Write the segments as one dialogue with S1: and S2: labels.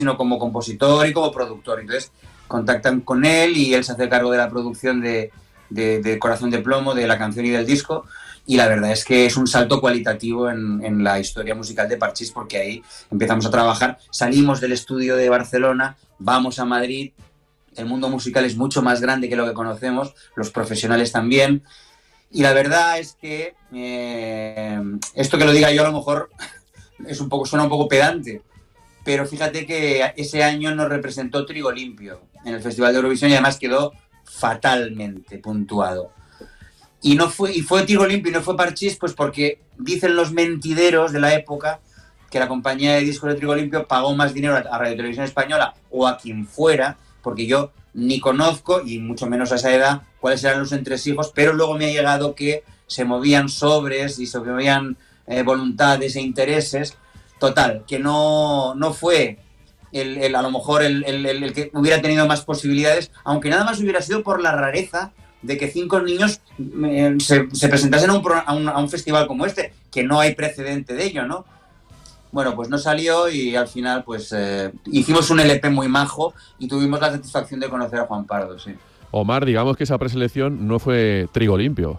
S1: sino como compositor y como productor. Entonces contactan con él y él se hace cargo de la producción de Corazón de Plomo, de la canción y del disco. Y la verdad es que es un salto cualitativo en la historia musical de Parchís, porque ahí empezamos a trabajar, salimos del estudio de Barcelona, vamos a Madrid, el mundo musical es mucho más grande que lo que conocemos, los profesionales también, y la verdad es que esto que lo diga yo a lo mejor suena un poco pedante, pero fíjate que ese año nos representó Trigo Limpio en el Festival de Eurovisión y además quedó fatalmente puntuado. Y fue Trigo Limpio y no fue Parchís, pues porque dicen los mentideros de la época que la compañía de discos de Trigo Limpio pagó más dinero a Radio Televisión Española o a quien fuera, porque yo ni conozco, y mucho menos a esa edad, cuáles eran los entresijos, pero luego me ha llegado que se movían sobres y se movían voluntades e intereses. Total, que no fue a lo mejor el que hubiera tenido más posibilidades, aunque nada más hubiera sido por la rareza de que 5 niños se presentasen a un festival como este, que no hay precedente de ello, ¿no? Bueno, pues no salió y al final pues hicimos un LP muy majo y tuvimos la satisfacción de conocer a Juan Pardo, sí.
S2: Omar, digamos que esa preselección no fue Trigo Limpio.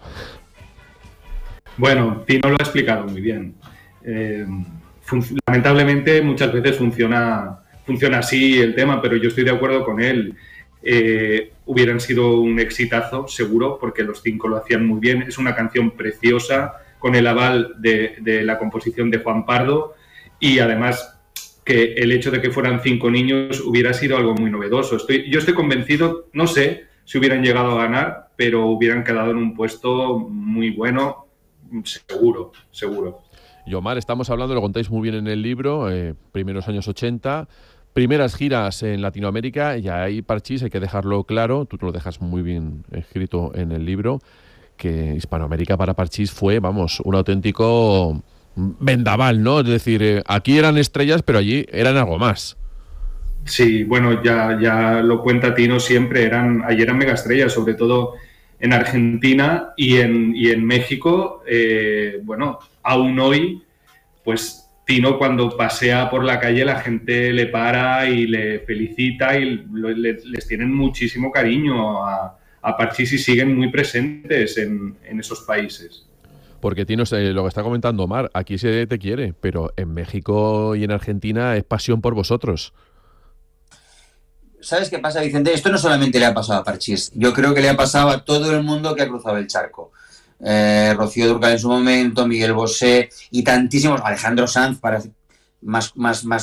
S3: Bueno, Tino lo ha explicado muy bien. Lamentablemente muchas veces funciona así el tema, pero yo estoy de acuerdo con él. Hubieran sido un exitazo, seguro, porque los 5 lo hacían muy bien. Es una canción preciosa, con el aval de la composición de Juan Pardo, y además que el hecho de que fueran 5 niños hubiera sido algo muy novedoso. Yo estoy convencido, no sé si hubieran llegado a ganar, pero hubieran quedado en un puesto muy bueno, seguro.
S2: Y Omar, estamos hablando, lo contáis muy bien en el libro, primeros años 80, primeras giras en Latinoamérica, y ahí Parchís, hay que dejarlo claro, tú lo dejas muy bien escrito en el libro, que Hispanoamérica para Parchís fue, vamos, un auténtico vendaval, ¿no? Es decir, aquí eran estrellas, pero allí eran algo más.
S3: Sí, bueno, ya lo cuenta Tino siempre, allí eran megaestrellas, sobre todo en Argentina y en México. Bueno, aún hoy, pues Tino cuando pasea por la calle la gente le para y le felicita y les tienen muchísimo cariño a Parchís y siguen muy presentes en esos países.
S2: Porque Tino, lo que está comentando Omar, aquí se te quiere, pero en México y en Argentina es pasión por vosotros.
S1: ¿Sabes qué pasa, Vicente? Esto no solamente le ha pasado a Parchís, yo creo que le ha pasado a todo el mundo que ha cruzado el charco. Rocío Dúrcal en su momento, Miguel Bosé y tantísimos, Alejandro Sanz, para más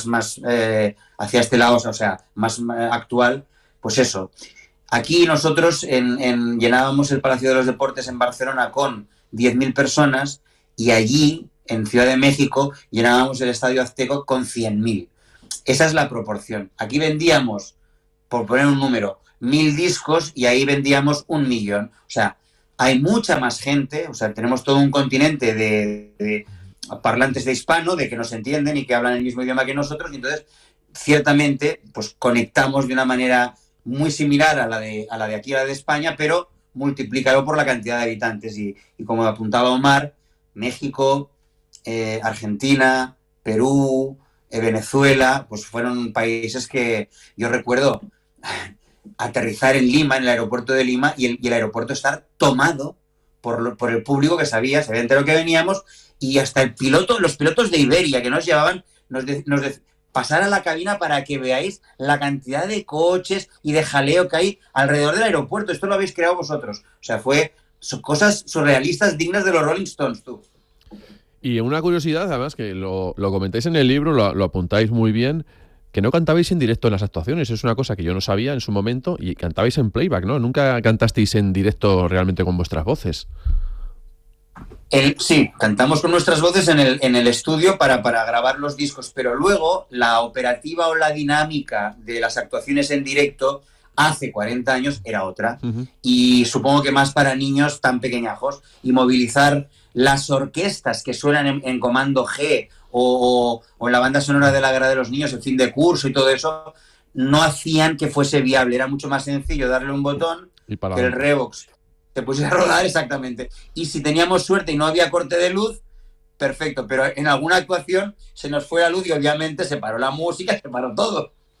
S1: hacia este lado, o sea, más actual, pues eso. Aquí nosotros llenábamos el Palacio de los Deportes en Barcelona con 10.000 personas y allí, en Ciudad de México, llenábamos el Estadio Azteca con 100.000. Esa es la proporción. Aquí vendíamos, por poner un número, 1.000 discos y ahí vendíamos 1.000.000. O sea, hay mucha más gente, o sea, tenemos todo un continente de parlantes de hispano, de que nos entienden y que hablan el mismo idioma que nosotros, y entonces, ciertamente, pues conectamos de una manera muy similar a la de aquí, a la de España, pero multiplícalo por la cantidad de habitantes. Y como apuntaba Omar, México, Argentina, Perú, Venezuela, pues fueron países que yo recuerdo aterrizar en Lima, en el aeropuerto de Lima, y el aeropuerto estar tomado por el público que se había enterado que veníamos, y hasta los pilotos de Iberia que nos llevaban, pasar a la cabina para que veáis la cantidad de coches y de jaleo que hay alrededor del aeropuerto. Esto lo habéis creado vosotros. O sea, son cosas surrealistas dignas de los Rolling Stones, tú.
S2: Y una curiosidad, además, que lo comentáis en el libro, lo apuntáis muy bien, que no cantabais en directo en las actuaciones. Es una cosa que yo no sabía en su momento, y cantabais en playback, ¿no? Nunca cantasteis en directo realmente con vuestras voces.
S1: Sí, cantamos con nuestras voces en el estudio para grabar los discos, pero luego la operativa o la dinámica de las actuaciones en directo hace 40 años era otra. Uh-huh. Y supongo que más para niños tan pequeñajos, y movilizar las orquestas que suenan en Comando G o en la banda sonora de la Guerra de los Niños, en fin de curso y todo eso, no hacían que fuese viable. Era mucho más sencillo darle un botón que el Revox se pusiera a rodar, exactamente. Y si teníamos suerte y no había corte de luz, perfecto, pero en alguna actuación se nos fue la luz y obviamente se paró la música, se paró todo.